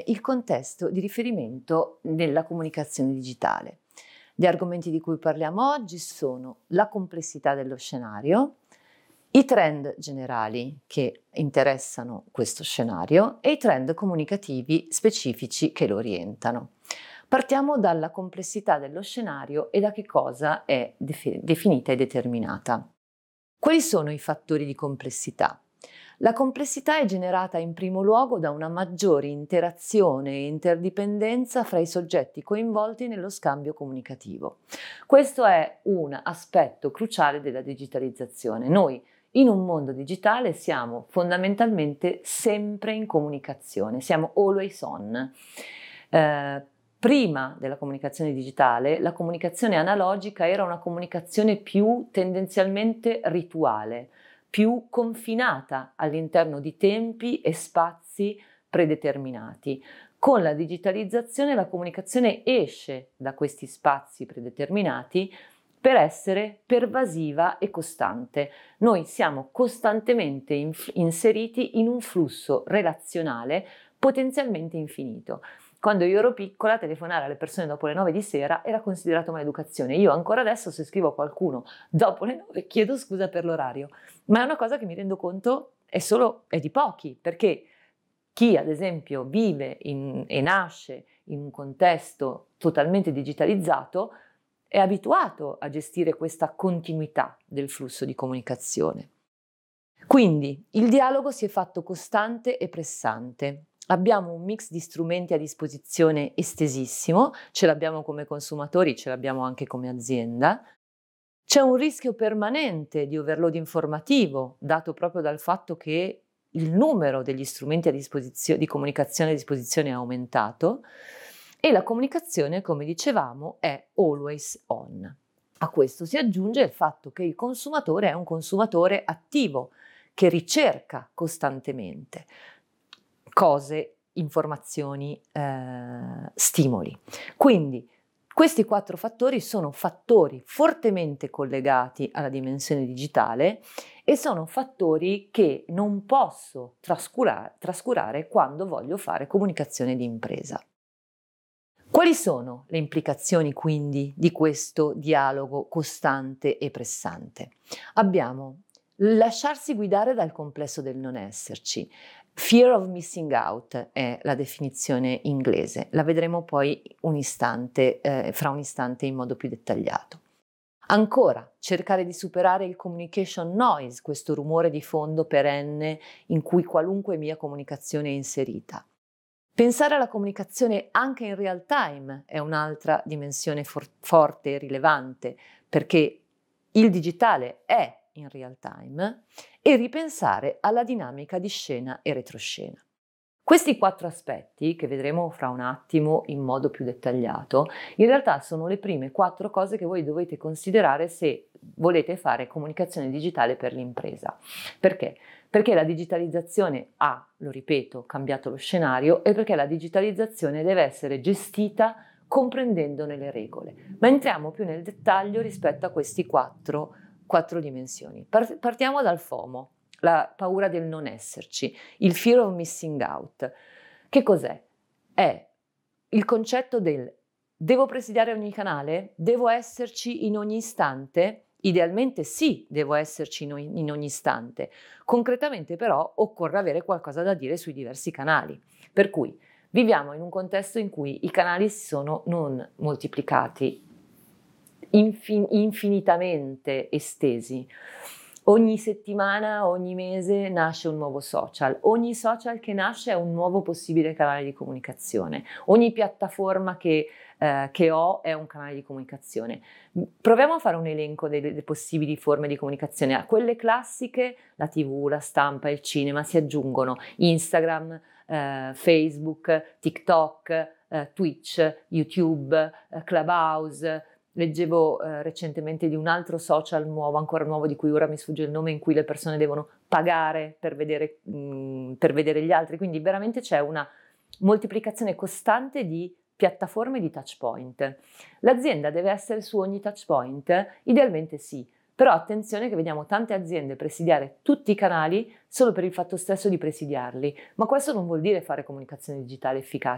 il contesto di riferimento nella comunicazione digitale. Gli argomenti di cui parliamo oggi sono la complessità dello scenario, i trend generali che interessano questo scenario e i trend comunicativi specifici che lo orientano. Partiamo dalla complessità dello scenario e da che cosa è definita e determinata. Quali sono i fattori di complessità? La complessità è generata in primo luogo da una maggiore interazione e interdipendenza fra i soggetti coinvolti nello scambio comunicativo. Questo è un aspetto cruciale della digitalizzazione. Noi in un mondo digitale siamo fondamentalmente sempre in comunicazione, siamo always on. Prima della comunicazione digitale, la comunicazione analogica era una comunicazione più tendenzialmente rituale, più confinata all'interno di tempi e spazi predeterminati. Con la digitalizzazione la comunicazione esce da questi spazi predeterminati per essere pervasiva e costante. Noi siamo costantemente inseriti in un flusso relazionale potenzialmente infinito. Quando io ero piccola, telefonare alle persone dopo le 9 di sera era considerato maleducazione. Io ancora adesso, se scrivo a qualcuno dopo le 9, chiedo scusa per l'orario. Ma è una cosa che mi rendo conto è di pochi, perché chi ad esempio vive e nasce in un contesto totalmente digitalizzato è abituato a gestire questa continuità del flusso di comunicazione. Quindi il dialogo si è fatto costante e pressante. Abbiamo un mix di strumenti a disposizione estesissimo, ce l'abbiamo come consumatori, ce l'abbiamo anche come azienda. C'è un rischio permanente di overload informativo, dato proprio dal fatto che il numero degli strumenti di comunicazione a disposizione è aumentato e la comunicazione, come dicevamo, è always on. A questo si aggiunge il fatto che il consumatore è un consumatore attivo, che ricerca costantemente cose, informazioni, stimoli. Quindi questi 4 fattori sono fattori fortemente collegati alla dimensione digitale e sono fattori che non posso trascurare quando voglio fare comunicazione di impresa. Quali sono le implicazioni quindi di questo dialogo costante e pressante? Abbiamo lasciarsi guidare dal complesso del non esserci. Fear of missing out è la definizione inglese, la vedremo poi fra un istante in modo più dettagliato. Ancora, cercare di superare il communication noise, questo rumore di fondo perenne in cui qualunque mia comunicazione è inserita. Pensare alla comunicazione anche in real time è un'altra dimensione forte e rilevante, perché il digitale è in real time, e ripensare alla dinamica di scena e retroscena. Questi 4 aspetti, che vedremo fra un attimo in modo più dettagliato, in realtà sono le prime 4 cose che voi dovete considerare se volete fare comunicazione digitale per l'impresa. Perché? Perché la digitalizzazione ha, lo ripeto, cambiato lo scenario e perché la digitalizzazione deve essere gestita comprendendone le regole. Ma entriamo più nel dettaglio rispetto a questi 4 dimensioni. Partiamo dal FOMO, la paura del non esserci, il fear of missing out. Che cos'è? È il concetto del devo presidiare ogni canale? Devo esserci in ogni istante? Idealmente sì, devo esserci in ogni istante. Concretamente però occorre avere qualcosa da dire sui diversi canali. Per cui viviamo in un contesto in cui i canali si sono non moltiplicati, infinitamente estesi. Ogni settimana, ogni mese nasce un nuovo social. Ogni social che nasce è un nuovo possibile canale di comunicazione. Ogni piattaforma che ho è un canale di comunicazione. Proviamo a fare un elenco delle possibili forme di comunicazione. A quelle classiche, la TV, la stampa, il cinema, si aggiungono Instagram, Facebook, TikTok, Twitch, YouTube, Clubhouse. Leggevo recentemente di un altro social nuovo, ancora nuovo, di cui ora mi sfugge il nome, in cui le persone devono pagare per vedere gli altri, quindi veramente c'è una moltiplicazione costante di piattaforme di touch point. L'azienda deve essere su ogni touch point? Idealmente sì, però attenzione che vediamo tante aziende presidiare tutti i canali solo per il fatto stesso di presidiarli, ma questo non vuol dire fare comunicazione digitale efficace.